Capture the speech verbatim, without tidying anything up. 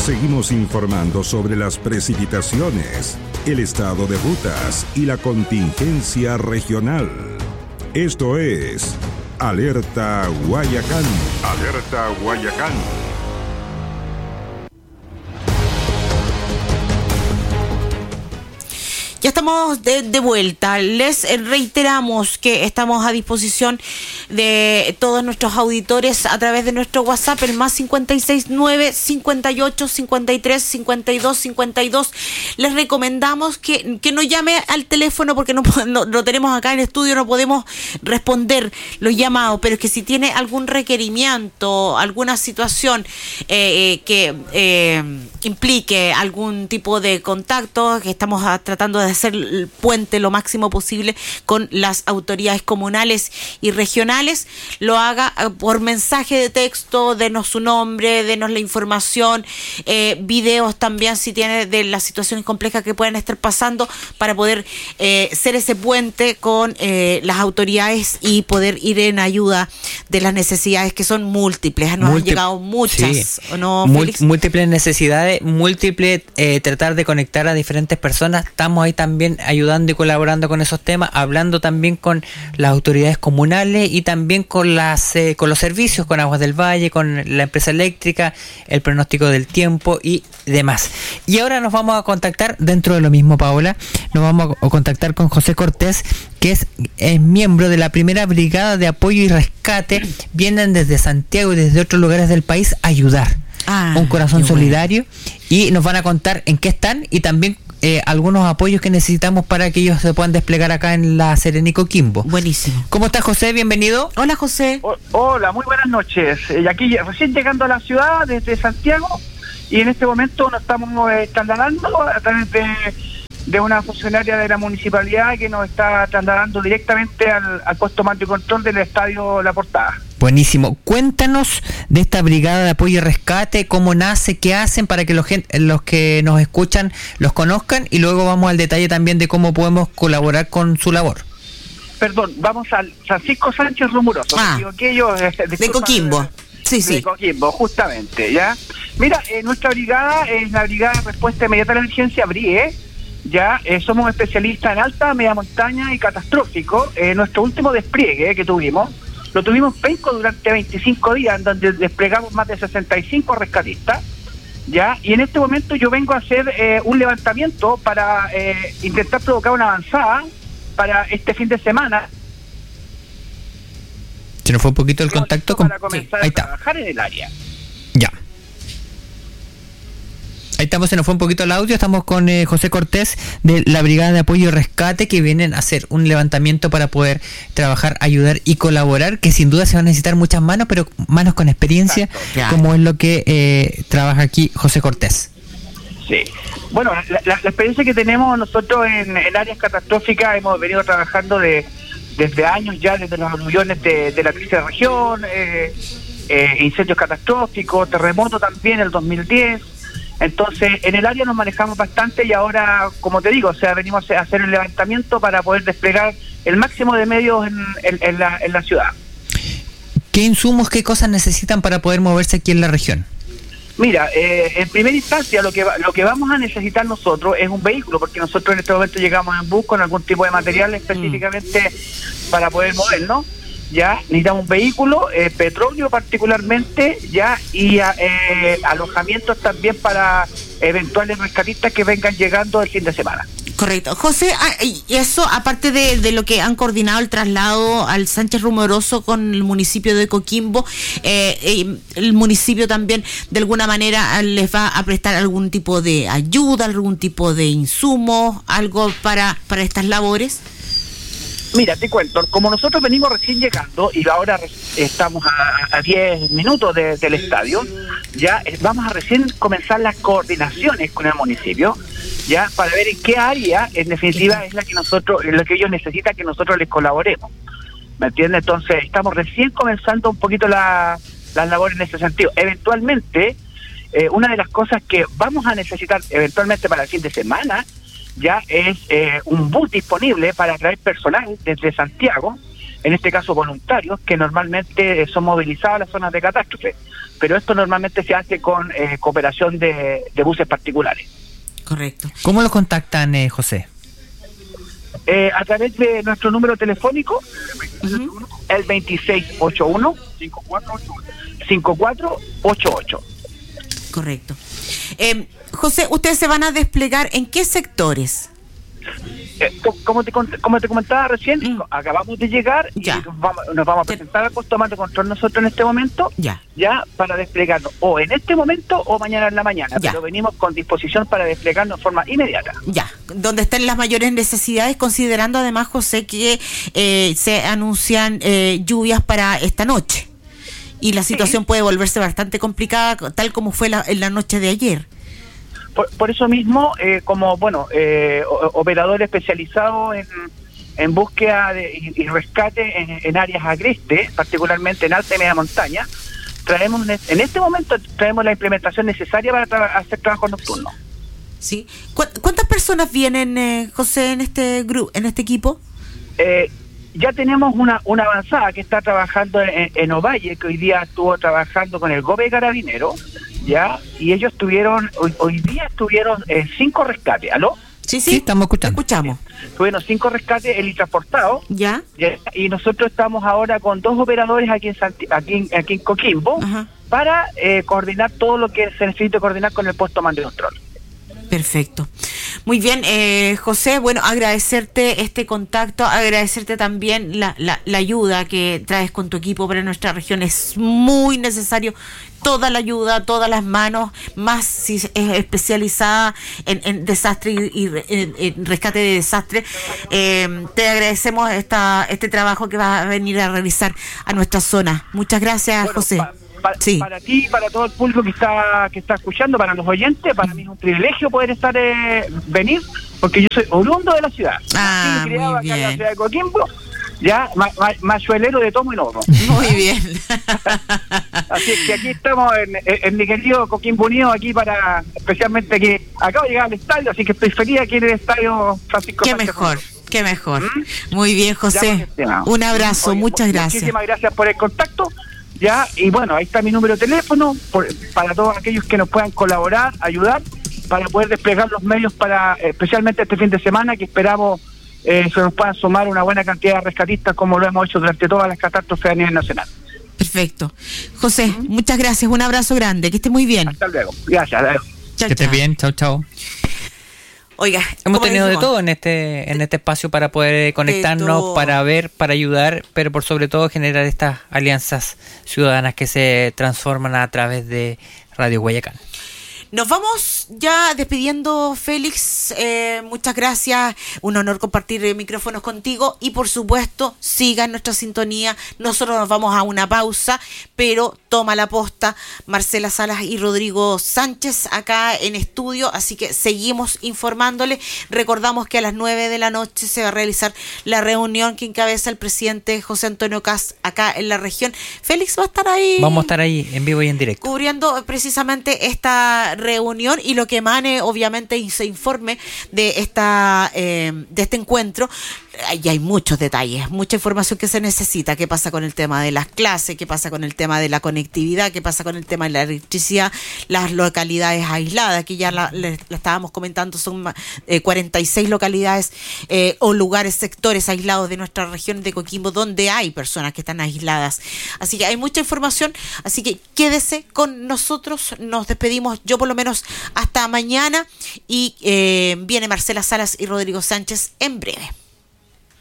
Seguimos informando sobre las precipitaciones, el estado de rutas y la contingencia regional. Esto es Alerta Guayacán. Alerta Guayacán. Ya estamos de, de vuelta. Les reiteramos que estamos a disposición de todos nuestros auditores a través de nuestro WhatsApp, el más cincuenta y seis nueve, cincuenta y ocho, cincuenta y tres, cincuenta y dos, cincuenta y dos. Les recomendamos que, que nos llame al teléfono porque no, no lo tenemos acá en el estudio, no podemos responder los llamados, pero es que si tiene algún requerimiento, alguna situación eh, que eh, implique algún tipo de contacto, que estamos a, tratando de hacer el puente lo máximo posible con las autoridades comunales y regionales, lo haga por mensaje de texto, denos su nombre, denos la información, eh, videos también si tiene de las situaciones complejas que pueden estar pasando para poder eh, ser ese puente con eh, las autoridades y poder ir en ayuda de las necesidades que son múltiples. Nos Múlti- han llegado muchas, sí. ¿o no, Mul- Félix? Múltiples necesidades, múltiples eh, tratar de conectar a diferentes personas. Estamos ahí también ayudando y colaborando con esos temas, hablando también con las autoridades comunales y también con las eh, con los servicios, con Aguas del Valle, con la empresa eléctrica, el pronóstico del tiempo y demás. Y ahora nos vamos a contactar, dentro de lo mismo, Paola, nos vamos a contactar con José Cortés, que es, es miembro de la primera brigada de apoyo y rescate. Vienen desde Santiago y desde otros lugares del país a ayudar. Ah, un corazón solidario, bueno. Y nos van a contar en qué están y también eh, algunos apoyos que necesitamos para que ellos se puedan desplegar acá en la Serena y Coquimbo. Buenísimo. ¿Cómo estás, José? Bienvenido. Hola, José. O, hola, muy buenas noches. Y aquí recién llegando a la ciudad desde Santiago, y en este momento nos estamos eh, trasladando a través de, de una funcionaria de la municipalidad que nos está trasladando directamente al, al puesto mando y control del estadio La Portada. Buenísimo. Cuéntanos de esta brigada de apoyo y rescate, cómo nace, qué hacen para que los, los que nos escuchan los conozcan, y luego vamos al detalle también de cómo podemos colaborar con su labor. Perdón, vamos al Francisco Sánchez Romuroso. Ah, que yo, eh, de Coquimbo. Sí, sí. De Coquimbo, justamente, ¿ya? Mira, eh, nuestra brigada es la Brigada de Respuesta Inmediata a la Emergencia, BRIE, ya, eh, somos especialistas en alta, media montaña y catastrófico. Eh, nuestro último despliegue que tuvimos, lo tuvimos en Penco durante veinticinco días, en donde desplegamos más de sesenta y cinco rescatistas, ya, y en este momento yo vengo a hacer eh, un levantamiento para eh, intentar provocar una avanzada para este fin de semana. Se nos fue un poquito el contacto con... Para comenzar sí, ahí a está. trabajar en el área. Ya. Ahí estamos, se nos fue un poquito el audio. Estamos con eh, José Cortés de la Brigada de Apoyo y Rescate, que vienen a hacer un levantamiento para poder trabajar, ayudar y colaborar, que sin duda se van a necesitar muchas manos, pero manos con experiencia, como es lo que eh, trabaja aquí José Cortés. Sí. Bueno, la, la, la experiencia que tenemos nosotros en, en áreas catastróficas, hemos venido trabajando de desde años ya, desde los aluviones de, de la tercera región, eh, eh, incendios catastróficos, terremoto también el dos mil diez. Entonces, en el área nos manejamos bastante, y ahora, como te digo, o sea, venimos a hacer el levantamiento para poder desplegar el máximo de medios en, en, en, la, en la ciudad. ¿Qué insumos, qué cosas necesitan para poder moverse aquí en la región? Mira, eh, en primera instancia lo que va, lo que vamos a necesitar nosotros es un vehículo, porque nosotros en este momento llegamos en bus con algún tipo de material específicamente mm. para poder movernos. Ya necesitamos un vehículo, eh, petróleo particularmente, ya, y eh, alojamientos también para eventuales rescatistas que vengan llegando el fin de semana. Correcto. José, y eso, aparte de, de lo que han coordinado el traslado al Sánchez Rumoroso con el municipio de Coquimbo, eh, eh, el municipio también de alguna manera les va a prestar algún tipo de ayuda, algún tipo de insumo, algo para, para estas labores. Mira, te cuento, como nosotros venimos recién llegando y ahora estamos a diez minutos de, del estadio, ya vamos a recién comenzar las coordinaciones con el municipio, ya, para ver en qué área en definitiva es la que nosotros, en la que ellos necesitan que nosotros les colaboremos, ¿me entiendes? Entonces estamos recién comenzando un poquito la, las labores en ese sentido. Eventualmente, eh, una de las cosas que vamos a necesitar eventualmente para el fin de semana ya es eh, un bus disponible para traer personal desde Santiago, en este caso voluntarios, que normalmente son movilizados a las zonas de catástrofe, pero esto normalmente se hace con eh, cooperación de, de buses particulares. Correcto. ¿Cómo los contactan, eh, José? Eh, a través de nuestro número telefónico, uh-huh. el veintiséis ochenta y uno, cincuenta y cuatro ochenta y ocho. Correcto. Eh, José, ¿ustedes se van a desplegar en qué sectores? Eh, como, te, como te comentaba recién, mm. acabamos de llegar ya. y vamos, nos vamos a presentar al puesto de mando de control nosotros en este momento, ya, ya para desplegarnos o en este momento o mañana en la mañana, ya. pero venimos con disposición para desplegarnos de forma inmediata. Ya, donde estén las mayores necesidades, considerando además, José, que eh, se anuncian eh, lluvias para esta noche y la situación sí. puede volverse bastante complicada, tal como fue la, en la noche de ayer. Por, por eso mismo, eh, como bueno, eh, operador especializado en, en búsqueda de, y, y rescate en, en áreas agrestes, particularmente en alta y media montaña, traemos en este momento traemos la implementación necesaria para tra- hacer trabajo nocturno. Sí. ¿Cu- ¿Cuántas personas vienen, eh, José, en este grupo, en este equipo? Eh, ya tenemos una una avanzada que está trabajando en, en Ovalle, que hoy día estuvo trabajando con el GOBE Carabinero. Ya, y ellos tuvieron, hoy, hoy día estuvieron eh, cinco rescates, ¿aló? Sí, sí, sí estamos escuchando. Escuchamos. Tuvieron cinco rescates helitransportados, ¿Ya? ya, y nosotros estamos ahora con dos operadores aquí en Santi- aquí, en, aquí en Coquimbo, Ajá. para eh, coordinar todo lo que se necesita coordinar con el puesto de mando y control. Perfecto. Muy bien, eh, José, bueno, agradecerte este contacto, agradecerte también la, la, la ayuda que traes con tu equipo para nuestra región. Es muy necesario toda la ayuda, todas las manos, más si es especializada en, en desastre y, y en, en rescate de desastre. Eh, te agradecemos esta, este trabajo que vas a venir a realizar a nuestra zona. Muchas gracias, Bueno, José. Pa- pa- sí. Para ti, para todo el público que está que está escuchando, para los oyentes, para mí es un privilegio poder estar eh, venir, porque yo soy oriundo de la ciudad. Ah, Nací y criado muy acá en la bien. ciudad de Coquimbo, ya, ma, ma, machuelero de tomo y lomo. Muy bien. Así es que aquí estamos en, en mi querido Coquimbo Unido, aquí para, especialmente que acabo de llegar al estadio, así que estoy feliz aquí en el estadio Francisco Qué Sánchez mejor. Romero. Qué mejor. ¿Mm? Muy bien, José. Ya, un abrazo, Oye, muchas gracias. Muchísimas gracias por el contacto. Ya, y bueno, ahí está mi número de teléfono por, para todos aquellos que nos puedan colaborar, ayudar, para poder desplegar los medios para, especialmente este fin de semana, que esperamos eh, se nos puedan sumar una buena cantidad de rescatistas como lo hemos hecho durante todas las catástrofes a nivel nacional. Perfecto. José, ¿Mm? muchas gracias, un abrazo grande, que esté muy bien. Hasta luego. Gracias. Adiós. Chao, que estés chao. bien, chao, chao. Oiga, Hemos como tenido de dijimos, todo en este en este espacio para poder conectarnos, todo. para ver, para ayudar, pero por sobre todo generar estas alianzas ciudadanas que se transforman a través de Radio Guayacán. Nos vamos ya despidiendo, Félix. Eh, muchas gracias. Un honor compartir eh, micrófonos contigo. Y por supuesto, sigan nuestra sintonía. Nosotros nos vamos a una pausa, pero toma la posta Marcela Salas y Rodrigo Sánchez acá en estudio. Así que seguimos informándole. Recordamos que a las nueve de la noche se va a realizar la reunión que encabeza el presidente José Antonio Kast acá en la región. Félix va a estar ahí. Vamos a estar ahí en vivo y en directo. Cubriendo precisamente esta reunión y lo que emane obviamente y se informe de esta eh, de este encuentro. Y hay muchos detalles, mucha información que se necesita. ¿Qué pasa con el tema de las clases? ¿Qué pasa con el tema de la conectividad? ¿Qué pasa con el tema de la electricidad? Las localidades aisladas, que ya la, la, la estábamos comentando, son eh, cuarenta y seis localidades eh, o lugares, sectores aislados de nuestra región de Coquimbo donde hay personas que están aisladas. Así que hay mucha información, así que quédese con nosotros. Nos despedimos, yo por lo menos hasta mañana, y eh, viene Marcela Salas y Rodrigo Sánchez en breve.